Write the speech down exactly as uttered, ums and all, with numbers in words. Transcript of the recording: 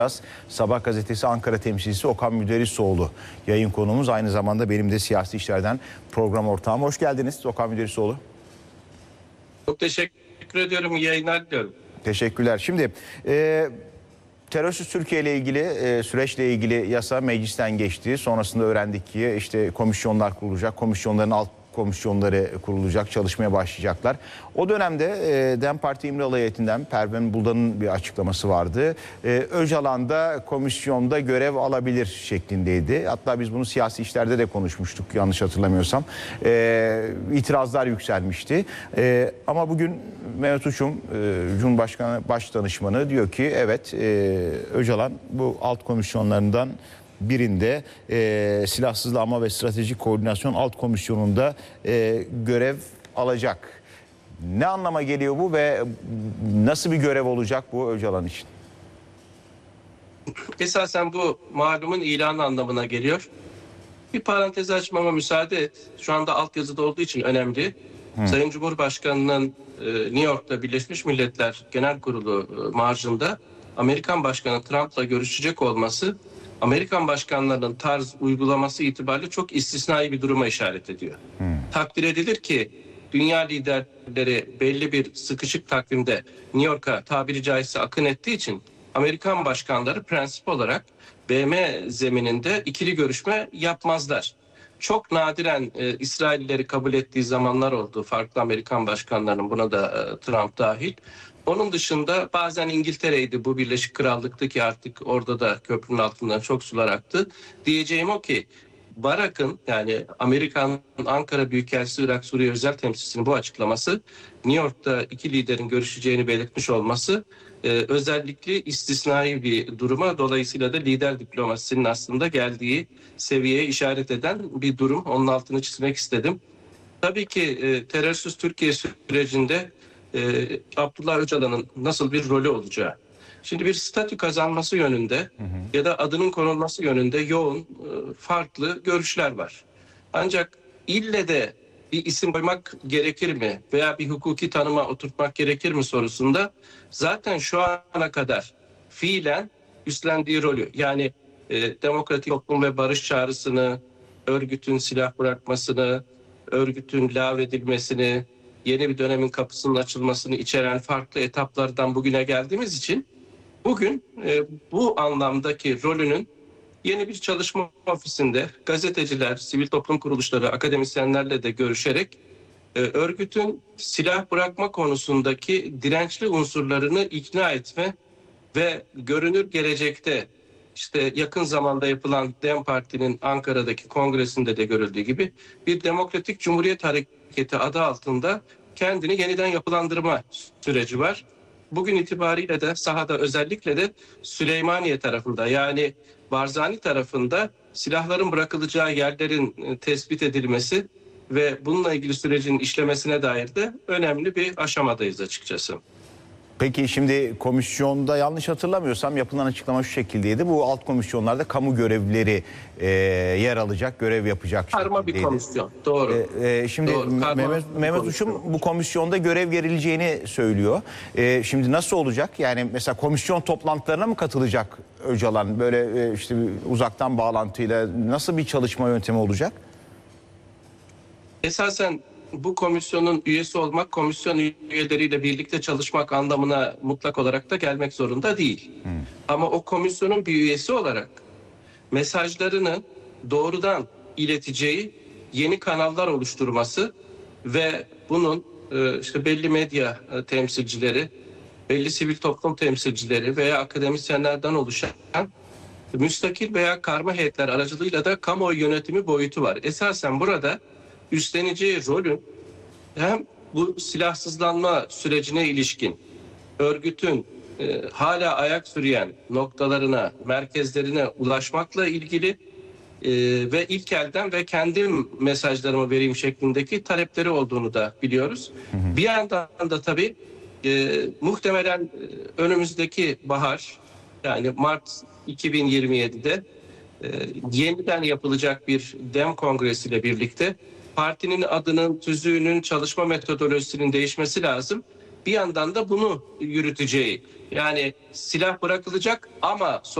Sabah gazetesi Ankara temsilcisi Okan Müderrisoğlu yayın konuğumuz, aynı zamanda benim de siyasi işlerden program ortağım. Hoş geldiniz Okan Müderrisoğlu. Çok teşekkür ediyorum. İyi yayınlar diliyorum. Teşekkürler. Şimdi e, terörsüz Türkiye ile ilgili e, süreçle ilgili yasa meclisten geçti. Sonrasında öğrendik ki işte komisyonlar kurulacak. Komisyonların alt komisyonları kurulacak, çalışmaya başlayacaklar. O dönemde e, DEM Parti İmralı heyetinden Pervin Buldan'ın bir açıklaması vardı. E, Öcalan da komisyonda görev alabilir şeklindeydi. Hatta biz bunu siyasi işlerde de konuşmuştuk yanlış hatırlamıyorsam. E, itirazlar yükselmişti. E, ama bugün Mehmet Uçum, e, Cumhurbaşkanı Başdanışmanı diyor ki evet, e, Öcalan bu alt komisyonlarından birinde e, silahsızlanma ve stratejik koordinasyon alt komisyonunda e, görev alacak. Ne anlama geliyor bu ve nasıl bir görev olacak bu Öcalan için? Esasen bu malumun ilanı anlamına geliyor. Bir parantez açmama müsaade et. Şu anda altyazıda olduğu için önemli. Hı. Sayın Cumhurbaşkanı'nın e, New York'ta Birleşmiş Milletler Genel Kurulu e, marjında Amerikan Başkanı Trump'la görüşecek olması, Amerikan başkanlarının tarz uygulaması itibariyle çok istisnai bir duruma işaret ediyor. Hmm. Takdir edilir ki dünya liderleri belli bir sıkışık takvimde New York'a tabiri caizse akın ettiği için Amerikan başkanları prensip olarak B M zemininde ikili görüşme yapmazlar. Çok nadiren e, İsraillileri kabul ettiği zamanlar oldu. Farklı Amerikan başkanlarının, buna da e, Trump dahil. Onun dışında bazen İngiltere'ydi, bu Birleşik Krallık'tı ki artık orada da köprünün altından çok sular aktı. Diyeceğim o ki Barak'ın, yani Amerikan Ankara Büyükelçisi Irak Suriye Özel Temsilcisi'nin bu açıklaması, New York'ta iki liderin görüşeceğini belirtmiş olması e, özellikle istisnai bir duruma, dolayısıyla da lider diplomasisinin aslında geldiği seviyeye işaret eden bir durum. Onun altını çizmek istedim. Tabii ki e, terörsüz Türkiye sürecinde Ee, Abdullah Öcalan'ın nasıl bir rolü olacağı. Şimdi bir statü kazanması yönünde hı hı. ya da adının konulması yönünde yoğun e, farklı görüşler var. Ancak ille de bir isim koymak gerekir mi veya bir hukuki tanıma oturtmak gerekir mi sorusunda zaten şu ana kadar fiilen üstlendiği rolü, yani e, demokratik toplum ve barış çağrısını, örgütün silah bırakmasını, örgütün lağvedilmesini, yeni bir dönemin kapısının açılmasını içeren farklı etaplardan bugüne geldiğimiz için bugün e, bu anlamdaki rolünün yeni bir çalışma ofisinde gazeteciler, sivil toplum kuruluşları, akademisyenlerle de görüşerek e, örgütün silah bırakma konusundaki dirençli unsurlarını ikna etme ve görünür gelecekte, işte yakın zamanda yapılan DEM Parti'nin Ankara'daki kongresinde de görüldüğü gibi bir Demokratik Cumhuriyet Hareketi adı altında kendini yeniden yapılandırma süreci var. Bugün itibariyle de sahada, özellikle de Süleymaniye tarafında, yani Barzani tarafında silahların bırakılacağı yerlerin tespit edilmesi ve bununla ilgili sürecin işlemesine dair de önemli bir aşamadayız açıkçası. Peki şimdi komisyonda yanlış hatırlamıyorsam yapılan açıklama şu şekildeydi. Bu alt komisyonlarda kamu görevlileri e, yer alacak, görev yapacak. Karma bir komisyon. Doğru. E, e, şimdi Doğru. Mehmet, Mehmet Uçum bu komisyonda görev verileceğini söylüyor. E, şimdi nasıl olacak? Yani mesela komisyon toplantılarına mı katılacak Öcalan? Böyle e, işte uzaktan bağlantıyla nasıl bir çalışma yöntemi olacak? Esasen bu komisyonun üyesi olmak, komisyon üyeleriyle birlikte çalışmak anlamına mutlak olarak da gelmek zorunda değil. Hmm. Ama o komisyonun bir üyesi olarak mesajlarını doğrudan ileteceği yeni kanallar oluşturması ve bunun işte belli medya temsilcileri, belli sivil toplum temsilcileri veya akademisyenlerden oluşan müstakil veya karma heyetler aracılığıyla da kamuoyu yönetimi boyutu var. Esasen burada üstleneceği rolün hem bu silahsızlanma sürecine ilişkin örgütün e, hala ayak süreyen noktalarına, merkezlerine ulaşmakla ilgili e, ve ilk elden ve kendim mesajlarımı vereyim şeklindeki talepleri olduğunu da biliyoruz. Hı hı. Bir yandan da tabii e, muhtemelen e, önümüzdeki bahar, yani Mart iki bin yirmi yedi'de e, yeniden yapılacak bir DEM kongresiyle birlikte partinin adının, tüzüğünün, çalışma metodolojisinin değişmesi lazım. Bir yandan da bunu yürüteceği Yani silah bırakılacak ama